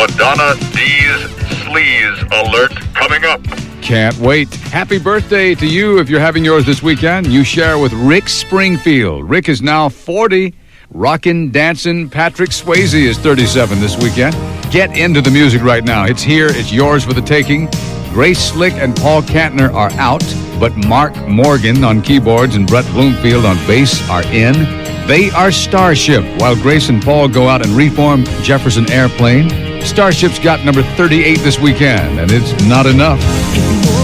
Donna D's Sleaze Alert coming up. Can't wait. Happy birthday to you if you're having yours this weekend. You share with Rick Springfield. Rick is now 40. Rockin', dancing. Patrick Swayze is 37 this weekend. Get into the music right now. It's here. It's yours for the taking. Grace Slick and Paul Kantner are out, but Mark Morgan on keyboards and Brett Bloomfield on bass are in. They are Starship, while Grace and Paul go out and reform Jefferson Airplane. Starship's got number 38 this weekend, and it's not enough.